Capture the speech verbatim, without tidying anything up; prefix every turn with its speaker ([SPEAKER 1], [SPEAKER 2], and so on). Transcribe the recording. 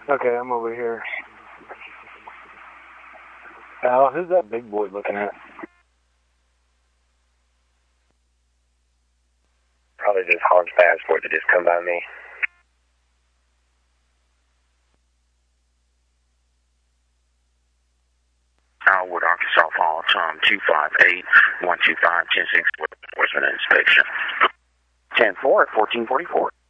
[SPEAKER 1] Okay, I'm over here. Al, who's that big boy looking at?
[SPEAKER 2] Probably just Hans passport that just come by me.
[SPEAKER 3] Alwood, Arkansas Fall, Tom two five eight, one two five, ten six, enforcement inspection. ten four at fourteen forty-four.